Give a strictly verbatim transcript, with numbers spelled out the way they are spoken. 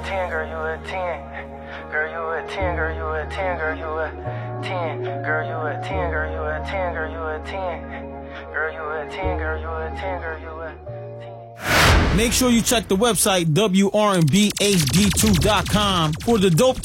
ten, girl, you a ten. Girl, you a ten, girl, you a ten, girl, you a ten. Girl, you a ten, girl, you a ten, girl, you a ten. Girl, you a ten, girl, you a ten, girl, you a ten. Make sure you check the website W R and B H D two dot com for the dope